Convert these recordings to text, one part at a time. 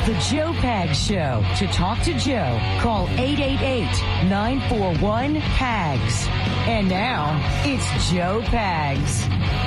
The Joe Pags Show. To talk to Joe, call 888-941-PAGS. And now, it's Joe Pags.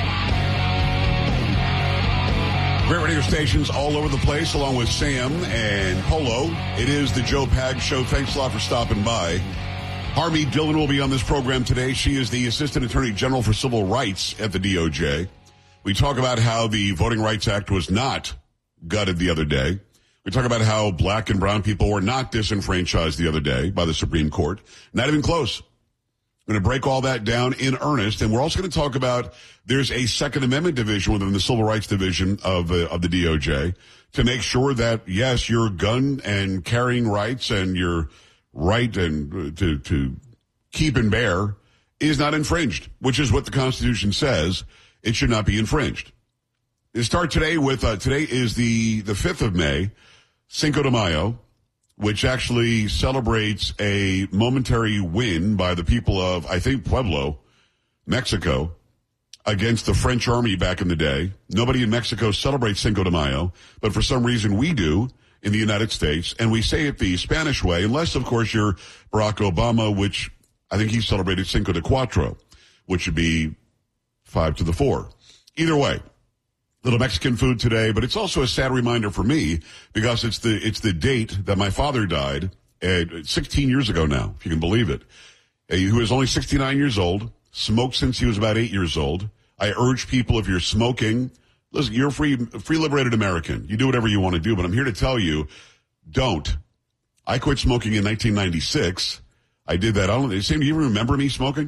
Great radio stations all over the place, along with Sam and Polo. It is the Joe Pags Show. Thanks a lot for stopping by. Harvey Dillon will be on this program today. She is the Assistant Attorney General for Civil Rights at the DOJ. We talk about how the Voting Rights Act was not gutted the other day. We talk about how black and brown people were not disenfranchised the other day by the Supreme Court. Not even close. We're going to break all that down in earnest, and we're also going to talk about there's a Second Amendment division within the Civil Rights Division of the DOJ to make sure that, yes, your gun and carrying rights and your right and to keep and bear is not infringed, which is what the Constitution says. It should not be infringed. We start today with, today is the 5th of May, Cinco de Mayo, which actually celebrates a momentary win by the people of, I think, Pueblo, Mexico, against the French army back in the day. Nobody in Mexico celebrates Cinco de Mayo, but for some reason we do in the United States, and we say it the Spanish way, unless, of course, you're Barack Obama, which I think he celebrated Cinco de Cuatro, which would be 5 to the 4. Either way. Little Mexican food today, but it's also a sad reminder for me because it's the date that my father died 16 years ago now, if you can believe it. He was only 69 years old, smoked since he was about 8 years old. I urge people, if you're smoking, listen, you're a free liberated American. You do whatever you want to do, but I'm here to tell you, don't. I quit smoking in 1996. I did that. Sam, do you even remember me smoking?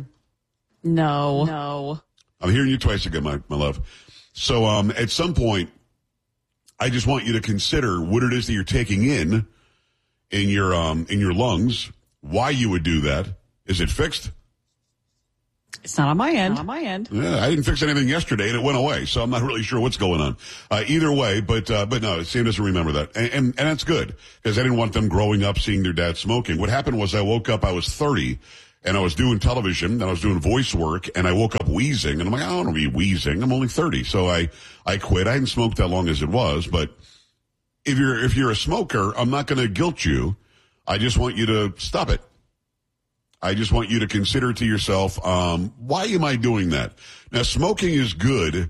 No. I'm hearing you twice again, my love. So at some point, I just want you to consider what it is that you're taking in your lungs, why you would do that. Is it fixed? It's not on my end. Yeah, I didn't fix anything yesterday, and it went away, so I'm not really sure what's going on. Either way, but no, Sam doesn't remember that. And that's good, because I didn't want them growing up seeing their dad smoking. What happened was I woke up, I was 30, and I was doing television, and I was doing voice work, and I woke up wheezing, and I'm like, I don't want to be wheezing. I'm only 30, so I quit. I hadn't smoked that long as it was, but if you're a smoker, I'm not going to guilt you. I just want you to stop it. I just want you to consider to yourself, why am I doing that? Now, smoking is good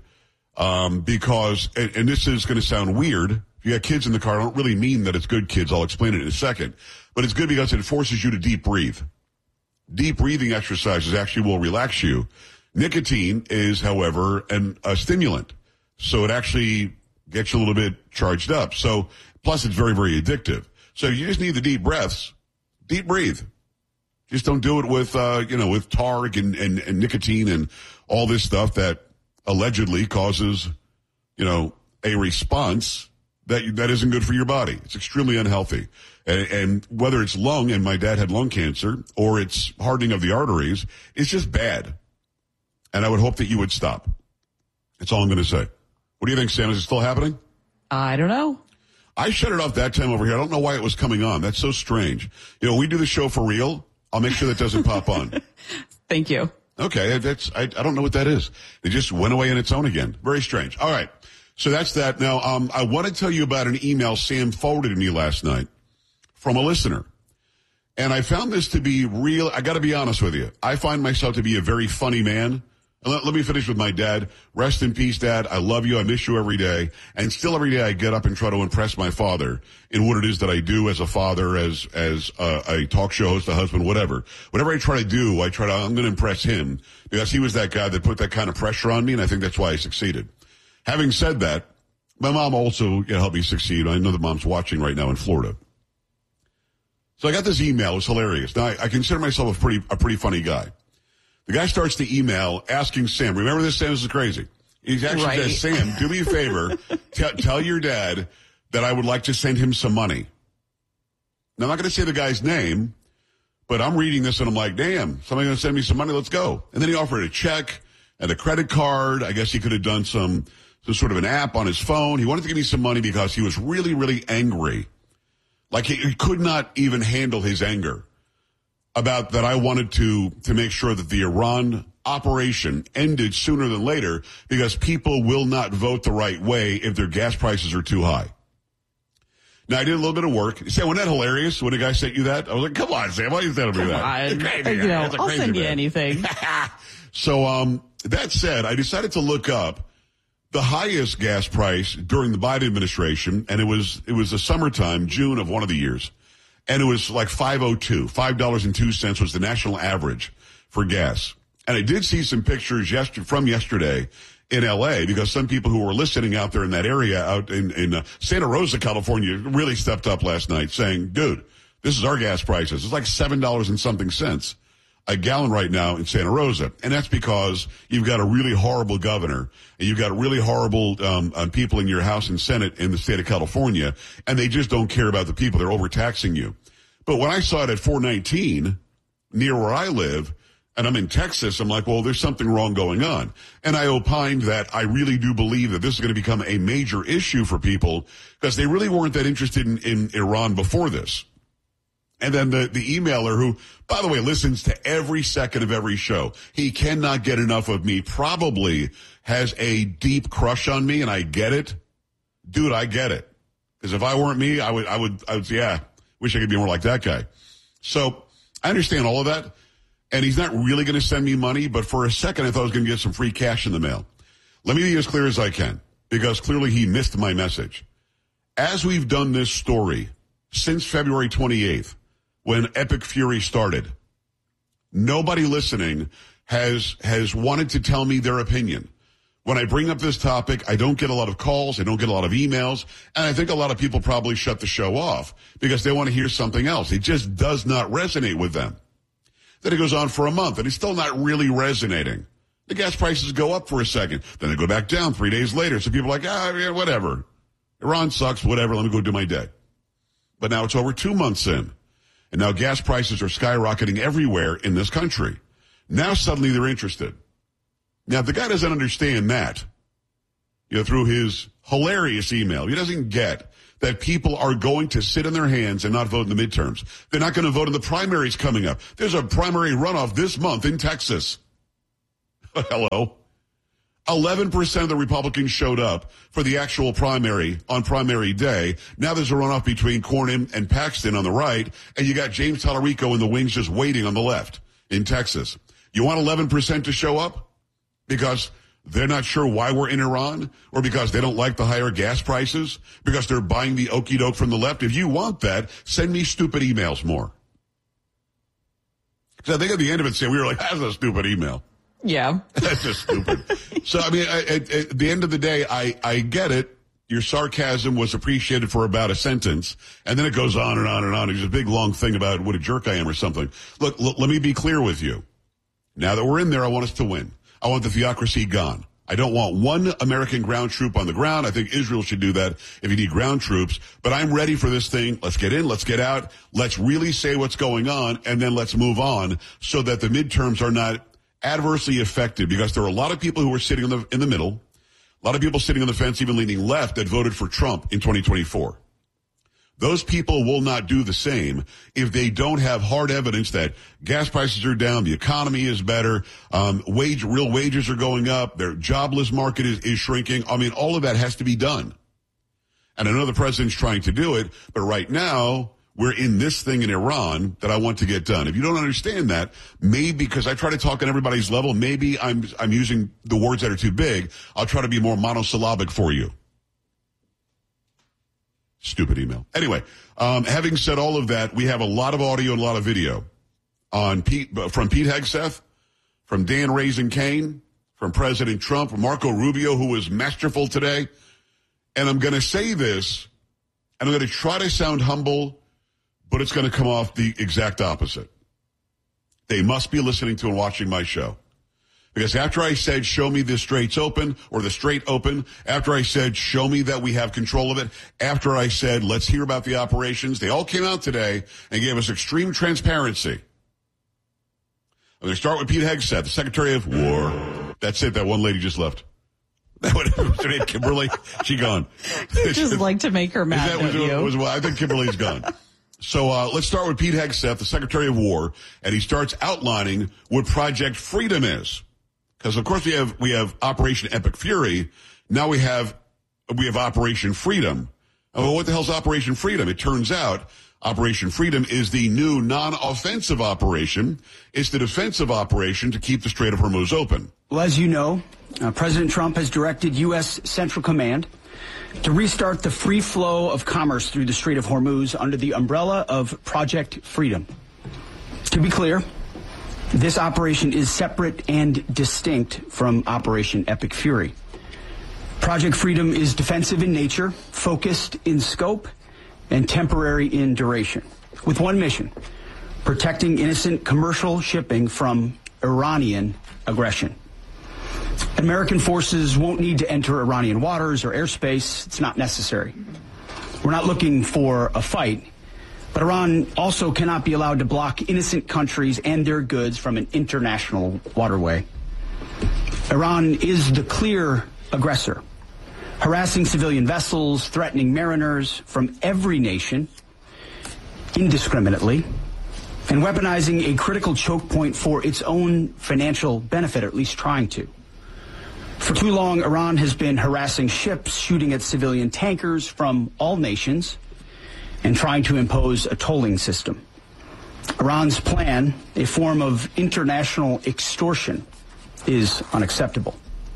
because, and this is going to sound weird. If you got kids in the car, I don't really mean that it's good, kids. I'll explain it in a second. But it's good because it forces you to deep breathe. Deep breathing exercises actually will relax you. Nicotine is, however, a stimulant. So it actually gets you a little bit charged up. So, plus it's very, very addictive. So you just need the deep breaths. Deep breathe. Just don't do it with, with tar and nicotine and all this stuff that allegedly causes, a response that isn't good for your body. It's extremely unhealthy. And whether it's lung, and my dad had lung cancer, or it's hardening of the arteries, it's just bad. And I would hope that you would stop. That's all I'm going to say. What do you think, Sam? Is it still happening? I don't know. I shut it off that time over here. I don't know why it was coming on. That's so strange. We do the show for real. I'll make sure that doesn't pop on. Thank you. Okay, I don't know what that is. It just went away on its own again. Very strange. All right, so that's that. Now, I want to tell you about an email Sam forwarded to me last night from a listener. And I found this to be real. I got to be honest with you. I find myself to be a very funny man. Let me finish with my dad. Rest in peace, Dad. I love you. I miss you every day. And still every day I get up and try to impress my father in what it is that I do as a father, as a talk show host, a husband, whatever. Whatever I try to do, I'm going to impress him because he was that guy that put that kind of pressure on me, and I think that's why I succeeded. Having said that, my mom also helped me succeed. I know that Mom's watching right now in Florida. So I got this email. It was hilarious. Now, I consider myself a pretty funny guy. The guy starts the email asking Sam, remember this, Sam? This is crazy. He actually says, Sam, do me a favor. Tell your dad that I would like to send him some money. Now, I'm not going to say the guy's name, but I'm reading this and I'm like, damn, somebody's going to send me some money. Let's go. And then he offered a check and a credit card. I guess he could have done some sort of an app on his phone. He wanted to give me some money because he was really, really angry. Like he could not even handle his anger about that I wanted to make sure that the Iran operation ended sooner than later because people will not vote the right way if their gas prices are too high. Now, I did a little bit of work. Sam, wasn't that hilarious when a guy sent you that? I was like, come on, Sam, why are you sending me that? Come on. It's crazy, It's a I'll crazy send you man. anything. So, that said, I decided to look up the highest gas price during the Biden administration, and it was the summertime, June of one of the years, and it was like $5.02 was the national average for gas. And I did see some pictures from yesterday in L.A. because some people who were listening out there in that area out in Santa Rosa, California, really stepped up last night saying, dude, this is our gas prices. It's like $7 and something cents a gallon right now in Santa Rosa. And that's because you've got a really horrible governor and you've got really horrible people in your House and Senate in the state of California, and they just don't care about the people. They're overtaxing you. But when I saw it at $4.19 near where I live, and I'm in Texas, I'm like, well, there's something wrong going on. And I opined that I really do believe that this is going to become a major issue for people because they really weren't that interested in Iran before this. And then the emailer who, by the way, listens to every second of every show. He cannot get enough of me, probably has a deep crush on me, and I get it. Dude, I get it. Because if I weren't me, I would, yeah, wish I could be more like that guy. So I understand all of that. And he's not really going to send me money, but for a second I thought I was going to get some free cash in the mail. Let me be as clear as I can, because clearly he missed my message. As we've done this story since February 28th, when Epic Fury started, nobody listening has wanted to tell me their opinion. When I bring up this topic, I don't get a lot of calls, I don't get a lot of emails, and I think a lot of people probably shut the show off because they want to hear something else. It just does not resonate with them. Then it goes on for a month, and it's still not really resonating. The gas prices go up for a second. Then they go back down 3 days later. So people are like, yeah, whatever. Iran sucks, whatever. Let me go do my day. But now it's over 2 months in. And now gas prices are skyrocketing everywhere in this country. Now suddenly they're interested. Now, if the guy doesn't understand that, through his hilarious email, he doesn't get that people are going to sit on their hands and not vote in the midterms. They're not going to vote in the primaries coming up. There's a primary runoff this month in Texas. Hello. 11% of the Republicans showed up for the actual primary on primary day. Now there's a runoff between Cornyn and Paxton on the right, and you got James Tallarico in the wings just waiting on the left in Texas. You want 11% to show up? Because they're not sure why we're in Iran, or because they don't like the higher gas prices, because they're buying the okie doke from the left. If you want that, send me stupid emails more. Because I think at the end of it, we were like, that's a stupid email. Yeah. That's just stupid. So, I mean, at the end of the day, I get it. Your sarcasm was appreciated for about a sentence, and then it goes on and on and on. It's a big, long thing about what a jerk I am or something. Look, let me be clear with you. Now that we're in there, I want us to win. I want the theocracy gone. I don't want one American ground troop on the ground. I think Israel should do that if you need ground troops. But I'm ready for this thing. Let's get in. Let's get out. Let's really say what's going on, and then let's move on so that the midterms are not adversely affected, because there are a lot of people who are sitting in the middle, a lot of people sitting on the fence, even leaning left, that voted for Trump in 2024. Those people will not do the same if they don't have hard evidence that gas prices are down, the economy is better, real wages are going up, their jobless market is shrinking. I mean, all of that has to be done. And I know the president's trying to do it, but right now we're in this thing in Iran that I want to get done. If you don't understand that, maybe because I try to talk on everybody's level, maybe I'm using the words that are too big. I'll try to be more monosyllabic for you. Stupid email. Anyway, having said all of that, we have a lot of audio and a lot of video from Pete Hegseth, from Dan Raising Kane, from President Trump, from Marco Rubio, who was masterful today. And I'm going to say this, and I'm going to try to sound humble, but it's going to come off the exact opposite. They must be listening to and watching my show. Because after I said, show me the straits open, or the straight open, after I said, show me that we have control of it, after I said, let's hear about the operations, they all came out today and gave us extreme transparency. I'm going to start with Pete Hegseth, the Secretary of War. That's it. That one lady just left. What's her name? Kimberly? She gone. You just like to make her mad, don't you? I think Kimberly's gone. So let's start with Pete Hegseth, the Secretary of War, and he starts outlining what Project Freedom is. Because, of course, we have Operation Epic Fury. Now we have Operation Freedom. Oh, what the hell's Operation Freedom? It turns out Operation Freedom is the new non-offensive operation. It's the defensive operation to keep the Strait of Hormuz open. Well, as you know, President Trump has directed U.S. Central Command to restart the free flow of commerce through the Strait of Hormuz under the umbrella of Project Freedom. To be clear, this operation is separate and distinct from Operation Epic Fury. Project Freedom is defensive in nature, focused in scope, and temporary in duration, with one mission: protecting innocent commercial shipping from Iranian aggression. American forces won't need to enter Iranian waters or airspace. It's not necessary. We're not looking for a fight, but Iran also cannot be allowed to block innocent countries and their goods from an international waterway. Iran is the clear aggressor, harassing civilian vessels, threatening mariners from every nation indiscriminately, and weaponizing a critical choke point for its own financial benefit, or at least trying to. For too long, Iran has been harassing ships, shooting at civilian tankers from all nations, and trying to impose a tolling system. Iran's plan, a form of international extortion, is unacceptable.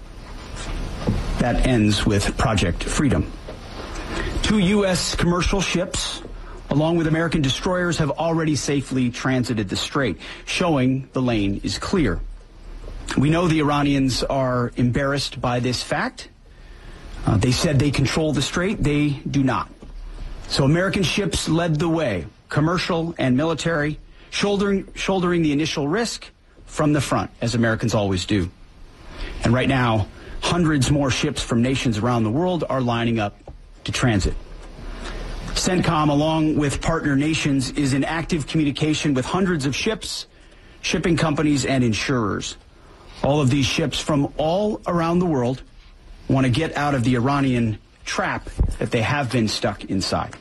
That ends with Project Freedom. 2 U.S. commercial ships, along with American destroyers, have already safely transited the strait, showing the lane is clear. We know the Iranians are embarrassed by this fact. They said they control the strait. They do not. So American ships led the way, commercial and military, shouldering the initial risk from the front, as Americans always do. And right now, hundreds more ships from nations around the world are lining up to transit. CENTCOM, along with partner nations, is in active communication with hundreds of ships, shipping companies, and insurers. All of these ships from all around the world want to get out of the Iranian trap that they have been stuck inside.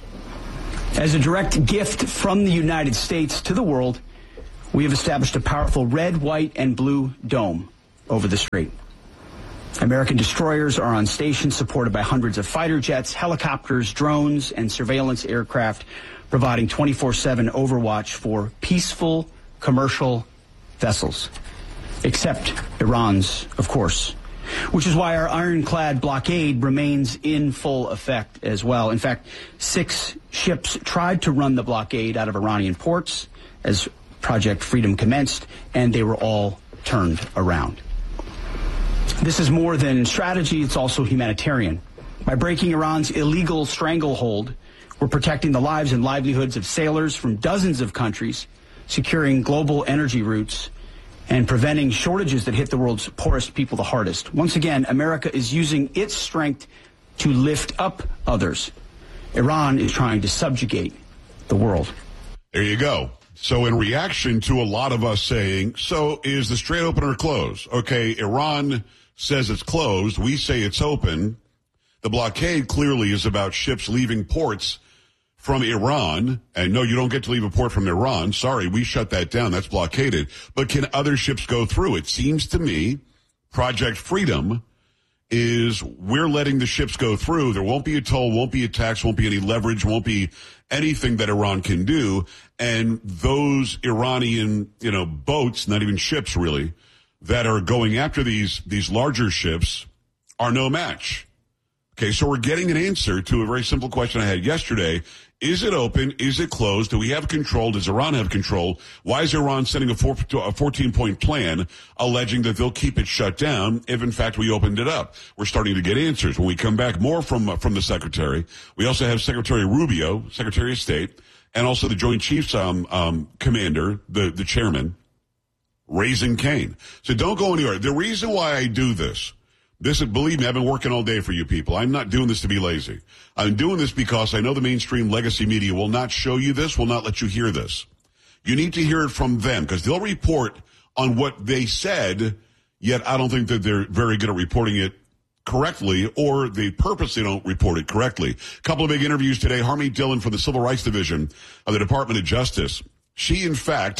As a direct gift from the United States to the world, we have established a powerful red, white, and blue dome over the strait. American destroyers are on station, supported by hundreds of fighter jets, helicopters, drones, and surveillance aircraft, providing 24/7 overwatch for peaceful commercial vessels. Except Iran's, of course, which is why our ironclad blockade remains in full effect as well. In fact, 6 ships tried to run the blockade out of Iranian ports as Project Freedom commenced, and they were all turned around. This is more than strategy, it's also humanitarian. By breaking Iran's illegal stranglehold, we're protecting the lives and livelihoods of sailors from dozens of countries, securing global energy routes, and preventing shortages that hit the world's poorest people the hardest. Once again, America is using its strength to lift up others. Iran is trying to subjugate the world. There you go. So in reaction to a lot of us saying, so is the strait open or closed? Okay, Iran says it's closed. We say it's open. The blockade clearly is about ships leaving ports from Iran. And no, you don't get to leave a port from Iran. Sorry, we shut that down. That's blockaded. But can other ships go through? It seems to me Project Freedom is we're letting the ships go through. There won't be a toll, won't be a tax, won't be any leverage, won't be anything that Iran can do. And those Iranian, boats, not even ships really, that are going after these larger ships are no match. Okay, so we're getting an answer to a very simple question I had yesterday. Is it open? Is it closed? Do we have control? Does Iran have control? Why is Iran sending a 14-point plan alleging that they'll keep it shut down if, in fact, we opened it up? We're starting to get answers. When we come back, more from the Secretary. We also have Secretary Rubio, Secretary of State, and also the Joint Chiefs Commander, the chairman, raising Cain. So don't go anywhere. The reason why I do this, believe me, I've been working all day for you people. I'm not doing this to be lazy. I'm doing this because I know the mainstream legacy media will not show you this, will not let you hear this. You need to hear it from them because they'll report on what they said, yet I don't think that they're very good at reporting it correctly, or they purposely don't report it correctly. A couple of big interviews today. Harmeet Dillon from the Civil Rights Division of the Department of Justice. She, in fact,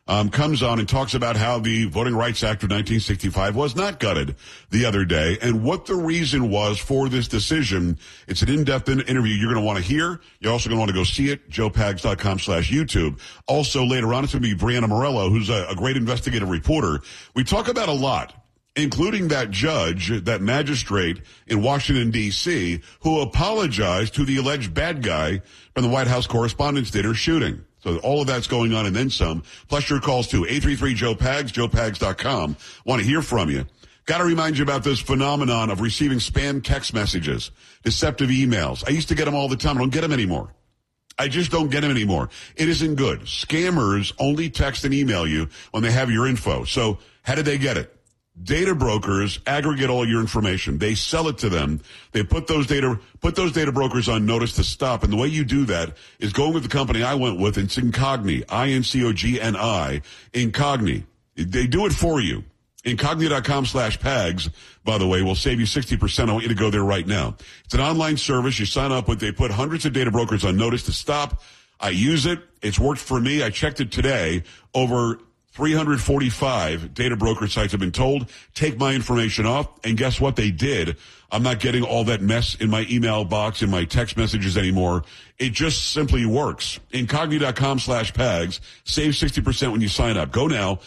comes on and talks about how the Voting Rights Act of 1965 was not gutted the other day and what the reason was for this decision. It's an in-depth interview you're going to want to hear. You're also going to want to go see it, joepags.com/YouTube. Also, later on, it's going to be Brianna Morello, who's a great investigative reporter. We talk about a lot, including that judge, that magistrate in Washington, D.C., who apologized to the alleged bad guy from the White House Correspondents' Dinner shooting. So all of that's going on and then some. Plus your calls to 833-JOE-PAGS, joepags.com. Want to hear from you. Got to remind you about this phenomenon of receiving spam text messages, deceptive emails. I used to get them all the time. I don't get them anymore. I just don't get them anymore. It isn't good. Scammers only text and email you when they have your info. So how did they get it? Data brokers aggregate all your information. They sell it to them. They put those data brokers on notice to stop. And the way you do that is going with the company I went with. It's Incogni, Incogni, Incogni. They do it for you. Incogni.com/PAGS, by the way, will save you 60%. I want you to go there right now. It's an online service. You sign up with, they put hundreds of data brokers on notice to stop. I use it. It's worked for me. I checked it today. Over 345 data broker sites have been told, take my information off. And guess what? They did. I'm not getting all that mess in my email box, in my text messages anymore. It just simply works. Incogni.com/PAGS. Save 60% when you sign up. Go now.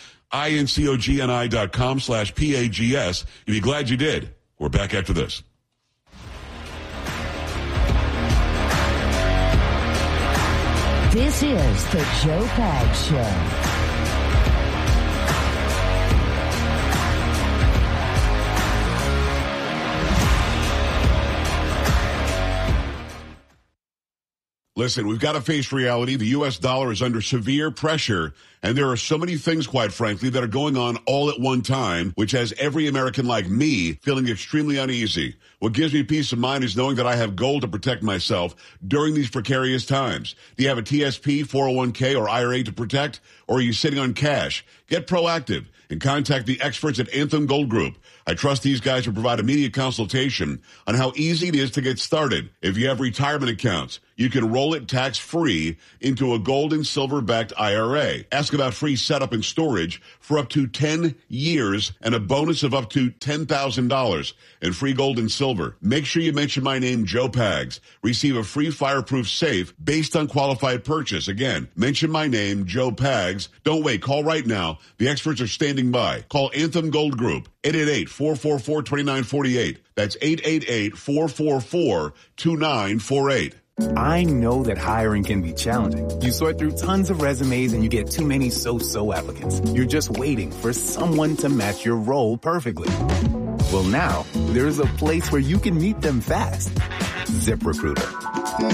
Incogni.com/PAGS. You'll be glad you did. We're back after this. This is the Joe Pags Show. Listen, we've got to face reality. The U.S. dollar is under severe pressure, and there are so many things, quite frankly, that are going on all at one time, which has every American like me feeling extremely uneasy. What gives me peace of mind is knowing that I have gold to protect myself during these precarious times. Do you have a TSP, 401k, or IRA to protect, or are you sitting on cash? Get proactive and contact the experts at Anthem Gold Group. I trust these guys to provide immediate consultation on how easy it is to get started. If you have retirement accounts, you can roll it tax-free into a gold and silver-backed IRA. Ask about free setup and storage for up to 10 years and a bonus of up to $10,000 in free gold and silver. Make sure you mention my name, Joe Pags. Receive a free fireproof safe based on qualified purchase. Again, mention my name, Joe Pags. Don't wait. Call right now. The experts are standing by. Call Anthem Gold Group, 888-444-2948. That's 888-444-2948. I know that hiring can be challenging. You sort through tons of resumes and you get too many so-so applicants. You're just waiting for someone to match your role perfectly. Well, now there's a place where you can meet them fast. ZipRecruiter.